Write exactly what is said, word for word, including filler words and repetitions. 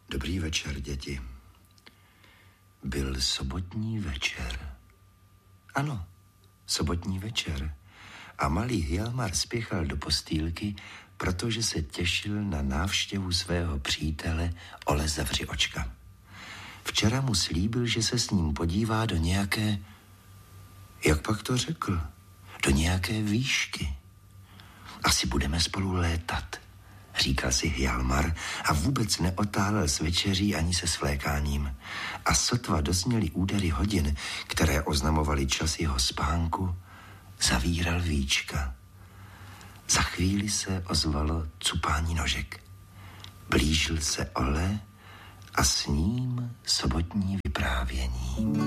Dobrý večer, děti. Byl sobotní večer. Ano, sobotní večer. A malý Hjalmar spěchal do postýlky, protože se těšil na návštěvu svého přítele Ole Zavřiočka. Včera mu slíbil, že se s ním podívá do nějaké, jak pak to řekl, do nějaké výšky. Asi budeme spolu létat, říkal si Hjalmar a vůbec neotálel s večeří ani se svlékáním. A sotva dozněly údery hodin, které oznamovaly čas jeho spánku, zavíral víčka. Za chvíli se ozvalo cupání nožek. Blížil se Ole a s ním sobotní vyprávění.